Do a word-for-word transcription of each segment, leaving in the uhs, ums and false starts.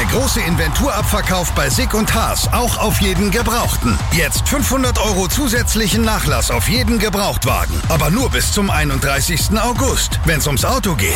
Der große Inventurabverkauf bei Sick und Haas, auch auf jeden Gebrauchten. Jetzt fünfhundert Euro zusätzlichen Nachlass auf jeden Gebrauchtwagen. Aber nur bis zum einunddreißigsten August, wenn es ums Auto geht.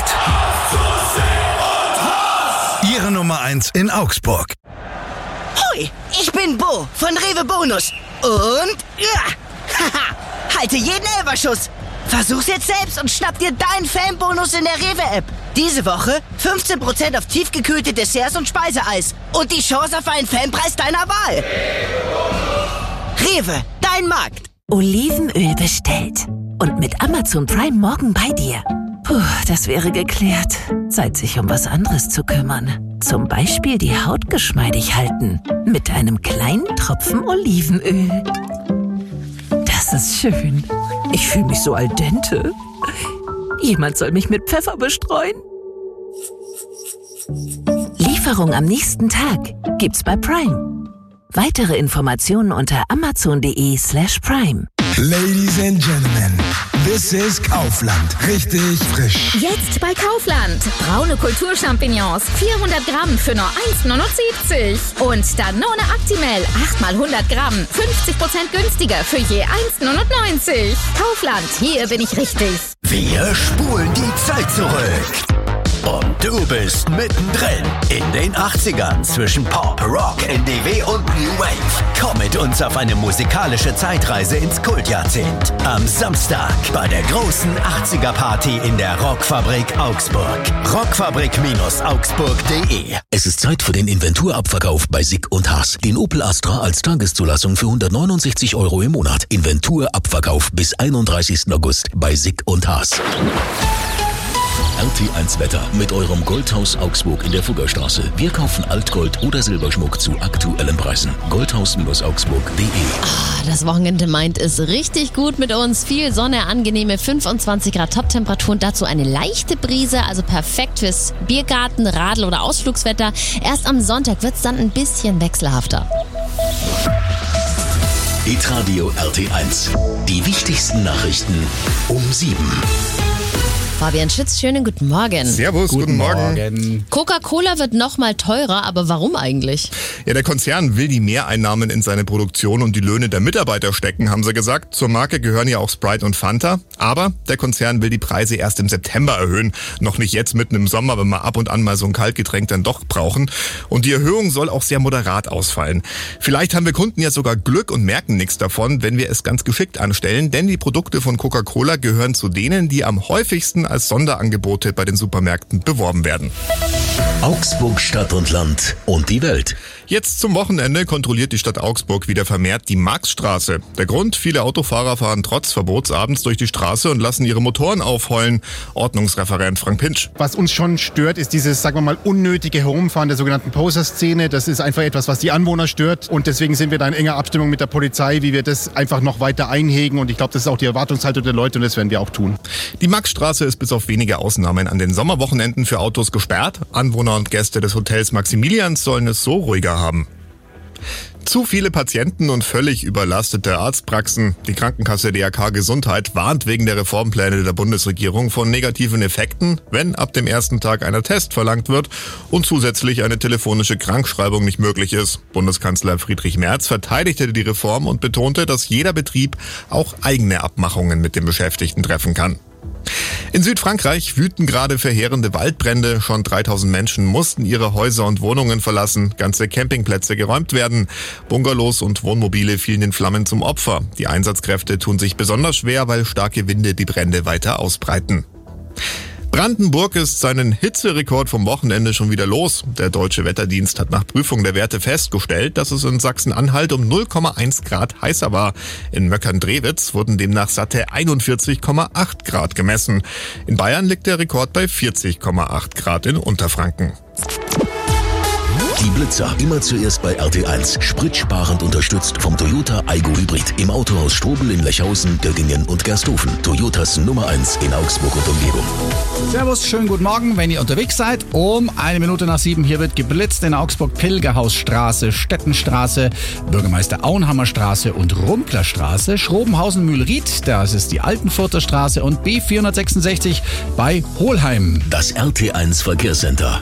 Ihre Nummer eins in Augsburg. Hoi, ich bin Bo von Rewe Bonus. Und ja, haha, halte jeden Elferschuss. Versuch's jetzt selbst und schnapp dir deinen Fanbonus in der Rewe-App. Diese Woche fünfzehn Prozent auf tiefgekühlte Desserts und Speiseeis. Und die Chance auf einen Fanpreis deiner Wahl. Rewe, dein Markt. Olivenöl bestellt. Und mit Amazon Prime morgen bei dir. Puh, das wäre geklärt. Zeit, sich um was anderes zu kümmern. Zum Beispiel die Haut geschmeidig halten. Mit einem kleinen Tropfen Olivenöl. Das ist schön. Ich fühle mich so al dente. Jemand soll mich mit Pfeffer bestreuen. Lieferung am nächsten Tag gibt's bei Prime. Weitere Informationen unter amazon.de slash prime. Ladies and Gentlemen, this is Kaufland. Richtig frisch. Jetzt bei Kaufland. Braune Kulturchampignons, vierhundert Gramm für nur eins Komma neunundsiebzig. Und Danone Actimel, acht mal hundert Gramm, fünfzig Prozent günstiger für je eins Komma neunundneunzig. Kaufland, hier bin ich richtig. Wir spulen die Zeit zurück. Und du bist mittendrin in den achtzigern zwischen Pop, Rock, N D W und New Wave. Komm mit uns auf eine musikalische Zeitreise ins Kultjahrzehnt. Am Samstag bei der großen achtziger-Party in der Rockfabrik Augsburg. rockfabrik Augsburg punkt de. Es ist Zeit für den Inventurabverkauf bei Sick und Haas. Den Opel Astra als Tageszulassung für hundertneunundsechzig Euro im Monat. Inventurabverkauf bis einunddreißigsten August bei Sick und Haas. R T eins Wetter mit eurem Goldhaus Augsburg in der Fuggerstraße. Wir kaufen Altgold oder Silberschmuck zu aktuellen Preisen. goldhaus Augsburg punkt de. Ah, das Wochenende meint es richtig gut mit uns. Viel Sonne, angenehme fünfundzwanzig Grad Toptemperatur und dazu eine leichte Brise, also perfekt fürs Biergarten, Radl- oder Ausflugswetter. Erst am Sonntag wird es dann ein bisschen wechselhafter. Hitradio R T eins. Die wichtigsten Nachrichten um sieben. Fabian Schütz, schönen guten Morgen. Servus, guten, guten Morgen. Morgen. Coca-Cola wird nochmal teurer, aber warum eigentlich? Ja, der Konzern will die Mehreinnahmen in seine Produktion und die Löhne der Mitarbeiter stecken, haben sie gesagt. Zur Marke gehören ja auch Sprite und Fanta. Aber der Konzern will die Preise erst im September erhöhen. Noch nicht jetzt mitten im Sommer, wenn wir ab und an mal so ein Kaltgetränk dann doch brauchen. Und die Erhöhung soll auch sehr moderat ausfallen. Vielleicht haben wir Kunden ja sogar Glück und merken nichts davon, wenn wir es ganz geschickt anstellen. Denn die Produkte von Coca-Cola gehören zu denen, die am häufigsten als Sonderangebote bei den Supermärkten beworben werden. Augsburg, Stadt und Land und die Welt. Jetzt zum Wochenende kontrolliert die Stadt Augsburg wieder vermehrt die Maxstraße. Der Grund, viele Autofahrer fahren trotz Verbots abends durch die Straße und lassen ihre Motoren aufheulen. Ordnungsreferent Frank Pintsch. Was uns schon stört, ist dieses, sagen wir mal, unnötige Herumfahren der sogenannten Poser-Szene. Das ist einfach etwas, was die Anwohner stört. Und deswegen sind wir da in enger Abstimmung mit der Polizei, wie wir das einfach noch weiter einhegen. Und ich glaube, das ist auch die Erwartungshaltung der Leute und das werden wir auch tun. Die Maxstraße ist bis auf wenige Ausnahmen an den Sommerwochenenden für Autos gesperrt. Anwohner und Gäste des Hotels Maximilians sollen es so ruhiger haben. Zu viele Patienten und völlig überlastete Arztpraxen. Die Krankenkasse D R K Gesundheit warnt wegen der Reformpläne der Bundesregierung von negativen Effekten, wenn ab dem ersten Tag einer Test verlangt wird und zusätzlich eine telefonische Krankschreibung nicht möglich ist. Bundeskanzler Friedrich Merz verteidigte die Reform und betonte, dass jeder Betrieb auch eigene Abmachungen mit den Beschäftigten treffen kann. In Südfrankreich wüten gerade verheerende Waldbrände. Schon dreitausend Menschen mussten ihre Häuser und Wohnungen verlassen. Ganze Campingplätze geräumt werden. Bungalows und Wohnmobile fielen den Flammen zum Opfer. Die Einsatzkräfte tun sich besonders schwer, weil starke Winde die Brände weiter ausbreiten. Brandenburg ist seinen Hitzerekord vom Wochenende schon wieder los. Der Deutsche Wetterdienst hat nach Prüfung der Werte festgestellt, dass es in Sachsen-Anhalt um null Komma eins Grad heißer war. In Möckern-Drewitz wurden demnach satte einundvierzig Komma acht Grad gemessen. In Bayern liegt der Rekord bei vierzig Komma acht Grad in Unterfranken. Die Blitzer, immer zuerst bei R T eins. Spritsparend unterstützt vom Toyota Aygo Hybrid. Im Autohaus Strobel in Lechhausen, Göttingen und Gersthofen. Toyotas Nummer eins in Augsburg und Umgebung. Servus, schönen guten Morgen, wenn ihr unterwegs seid. Um eine Minute nach sieben, hier wird geblitzt in Augsburg Pilgerhausstraße, Stettenstraße, Bürgermeister Auenhammerstraße und Rumplerstraße, Schrobenhausen-Mühlried, das ist die Altenfurter Straße und B vierhundertsechsundsechzig bei Hohlheim. Das R T eins Verkehrscenter.